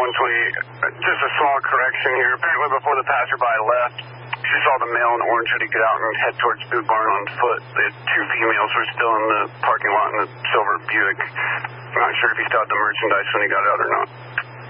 128. Just a small correction here. Apparently before the passerby left, she saw the male in orange hoodie get out and head towards Boot Barn on foot. The two females were still in the parking lot in the silver Buick. I'm not sure if he still had the merchandise when he got out or not.